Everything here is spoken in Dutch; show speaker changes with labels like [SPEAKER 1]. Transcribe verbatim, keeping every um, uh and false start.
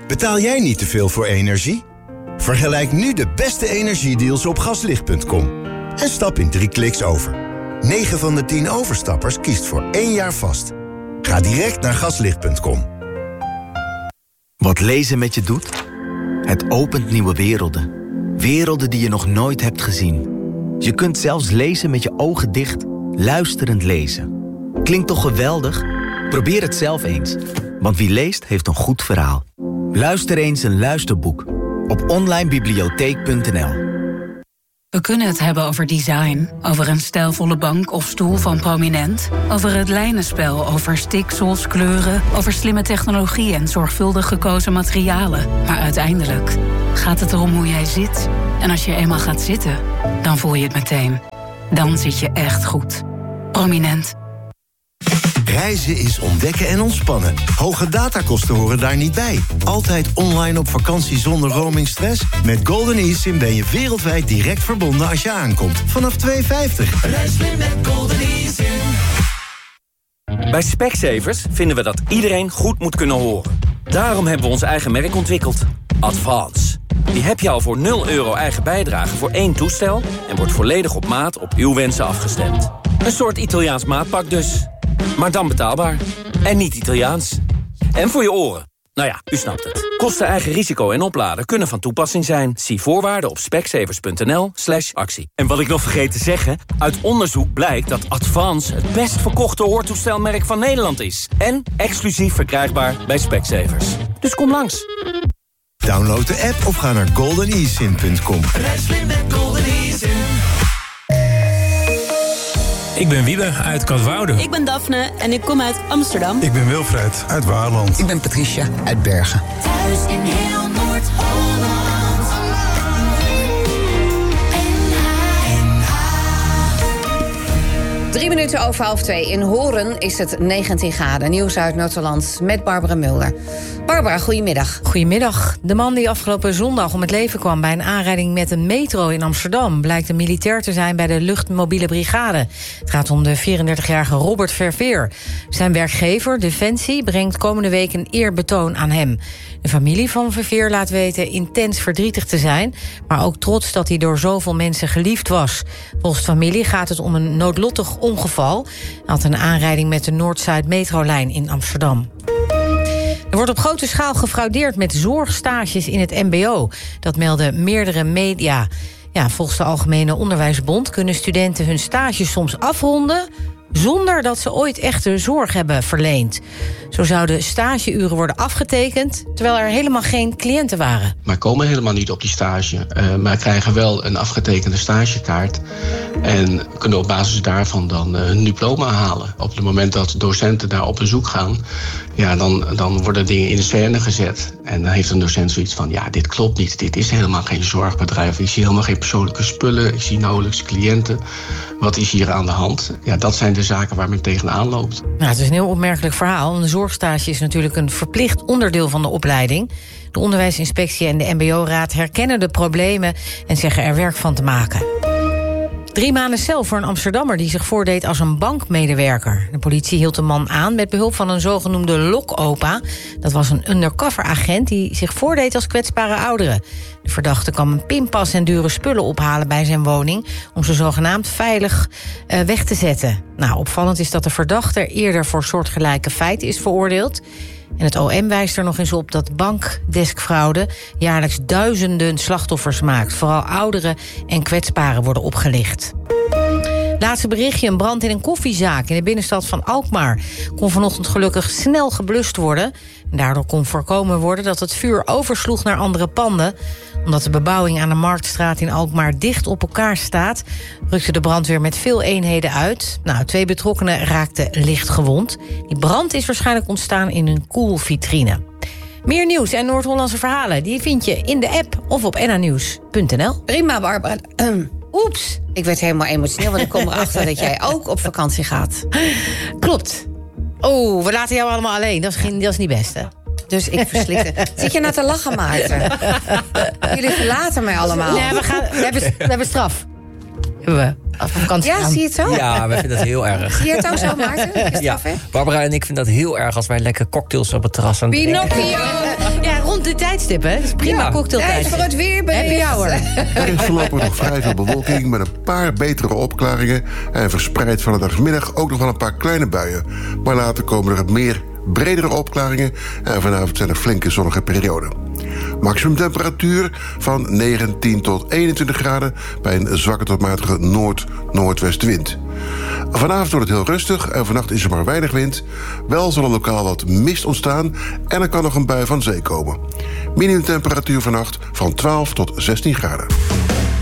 [SPEAKER 1] Betaal jij niet te veel voor energie? Vergelijk nu de beste energiedeals op gaslicht punt com. En stap in drie kliks over. negen van de tien overstappers kiest voor één jaar vast. Ga direct naar gaslicht punt com.
[SPEAKER 2] Wat lezen met je doet? Het opent nieuwe werelden. Werelden die je nog nooit hebt gezien. Je kunt zelfs lezen met je ogen dicht, luisterend lezen. Klinkt toch geweldig? Probeer het zelf eens. Want wie leest, heeft een goed verhaal. Luister eens een luisterboek op online bibliotheek punt n l.
[SPEAKER 3] We kunnen het hebben over design, over een stijlvolle bank of stoel van Prominent, over het lijnenspel, over stiksels, kleuren, over slimme technologie en zorgvuldig gekozen materialen. Maar uiteindelijk gaat het erom hoe jij zit. En als je eenmaal gaat zitten, dan voel je het meteen. Dan zit je echt goed. Prominent.
[SPEAKER 1] Reizen is ontdekken en ontspannen. Hoge datakosten horen daar niet bij. Altijd online op vakantie zonder roamingstress? Met Golden eSIM ben je wereldwijd direct verbonden als je aankomt. Vanaf twee euro vijftig.
[SPEAKER 4] Reis weer met Golden eSIM.
[SPEAKER 5] Bij Specsavers vinden we dat iedereen goed moet kunnen horen. Daarom hebben we ons eigen merk ontwikkeld. Advance. Die heb je al voor nul euro eigen bijdrage voor één toestel... en wordt volledig op maat op uw wensen afgestemd. Een soort Italiaans maatpak dus. Maar dan betaalbaar. En niet Italiaans. En voor je oren. Nou ja, u snapt het. Kosten, eigen risico en opladen kunnen van toepassing zijn. Zie voorwaarden op specsavers punt n l slash actie. En wat ik nog vergeet te zeggen... uit onderzoek blijkt dat Advance het best verkochte hoortoestelmerk van Nederland is. En exclusief verkrijgbaar bij Specsavers. Dus kom langs.
[SPEAKER 1] Download de app of ga naar golden e sim punt com.
[SPEAKER 4] Reis weer met Golden eSIM.
[SPEAKER 6] Ik ben Wiebe uit Katwoude.
[SPEAKER 7] Ik ben Daphne en ik kom uit Amsterdam.
[SPEAKER 8] Ik ben Wilfred uit Waarland.
[SPEAKER 9] Ik ben Patricia uit Bergen.
[SPEAKER 4] Thuis in heel Noord-Holland.
[SPEAKER 10] Drie minuten over half twee. In Horen is het negentien graden. Nieuws uit Noord-Holland met Barbara Mulder. Barbara, goedemiddag.
[SPEAKER 11] Goedemiddag. De man die afgelopen zondag om het leven kwam bij een aanrijding met een metro in Amsterdam blijkt een militair te zijn bij de luchtmobiele brigade. Het gaat om de vierendertigjarige Robert Verveer. Zijn werkgever, Defensie, brengt komende week een eerbetoon aan hem. De familie van Verveer laat weten intens verdrietig te zijn, maar ook trots dat hij door zoveel mensen geliefd was. Volgens de familie gaat het om een noodlottig ongeval. Hij had een aanrijding met de Noord-Zuid metrolijn in Amsterdam. Er wordt op grote schaal gefraudeerd met zorgstages in het M B O. Dat melden meerdere media. Ja, volgens de Algemene Onderwijsbond kunnen studenten hun stages soms afronden zonder dat ze ooit echte zorg hebben verleend. Zo zouden stageuren worden afgetekend, terwijl er helemaal geen cliënten waren.
[SPEAKER 12] Maar komen helemaal niet op die stage, uh, maar krijgen wel een afgetekende stagekaart en kunnen op basis daarvan dan uh, een diploma halen. Op het moment dat docenten daar op bezoek gaan, ja, dan, dan worden dingen in de scène gezet. En dan heeft een docent zoiets van, ja, dit klopt niet, dit is helemaal geen zorgbedrijf. Ik zie helemaal geen persoonlijke spullen, ik zie nauwelijks cliënten. Wat is hier aan de hand? Ja, dat zijn de zaken waar men tegenaan loopt.
[SPEAKER 11] Nou, het is een heel opmerkelijk verhaal. Een zorgstage is natuurlijk een verplicht onderdeel van de opleiding. De onderwijsinspectie en de M B O-raad herkennen de problemen en zeggen er werk van te maken. Drie maanden cel voor een Amsterdammer die zich voordeed als een bankmedewerker. De politie hield de man aan met behulp van een zogenoemde lokopa. Dat was een undercover-agent die zich voordeed als kwetsbare ouderen. De verdachte kwam een pinpas en dure spullen ophalen bij zijn woning om ze zogenaamd veilig uh, weg te zetten. Nou, opvallend is dat de verdachte eerder voor soortgelijke feiten is veroordeeld. En het O M wijst er nog eens op dat bankdeskfraude jaarlijks duizenden slachtoffers maakt. Vooral ouderen en kwetsbaren worden opgelicht. Laatste berichtje, een brand in een koffiezaak in de binnenstad van Alkmaar kon vanochtend gelukkig snel geblust worden. Daardoor kon voorkomen worden dat het vuur oversloeg naar andere panden. Omdat de bebouwing aan de Marktstraat in Alkmaar dicht op elkaar staat, rukte de brandweer met veel eenheden uit. Nou, twee betrokkenen raakten licht gewond. Die brand is waarschijnlijk ontstaan in een koelvitrine. Meer nieuws en Noord-Hollandse verhalen die vind je in de app of op n a nieuws punt n l.
[SPEAKER 10] Prima, Barbara. Oeps, ik werd helemaal emotioneel, want ik kom erachter dat jij ook op vakantie gaat.
[SPEAKER 11] Klopt. Oh, we laten jou allemaal alleen. Dat is, geen, dat is niet best, hè?
[SPEAKER 10] Dus ik verslikte. Zit je nou te lachen, Maarten? Jullie verlaten mij allemaal.
[SPEAKER 11] Nee, we, gaan, we, hebben, we hebben straf. We. op vakantie
[SPEAKER 10] Ja,
[SPEAKER 11] gaan.
[SPEAKER 10] zie je het zo?
[SPEAKER 8] Ja, wij vinden dat heel erg.
[SPEAKER 10] Zie je het ook zo, Maarten? Is het
[SPEAKER 8] Ja,
[SPEAKER 10] af, hè?
[SPEAKER 8] Barbara en ik vinden dat heel erg als wij lekker cocktails op het terras aan het drinken.
[SPEAKER 10] Pinocchio!
[SPEAKER 11] Ja, rond de tijdstippen. Dat is prima
[SPEAKER 8] Ja.
[SPEAKER 11] cocktailtijd.
[SPEAKER 10] Tijd voor het weerbericht.
[SPEAKER 11] Happy hour.
[SPEAKER 13] Er is voorlopig nog vrij veel bewolking met een paar betere opklaringen. En verspreid van de dagsmiddag ook nog wel een paar kleine buien. Maar later komen er meer bredere opklaringen. En vanavond zijn er flinke zonnige perioden. Maximum temperatuur van negentien tot eenentwintig graden... bij een zwakke tot matige noord-noordwestenwind. Vanavond wordt het heel rustig en vannacht is er maar weinig wind. Wel zal er lokaal wat mist ontstaan en er kan nog een bui van zee komen. Minimumtemperatuur vannacht van twaalf tot zestien graden.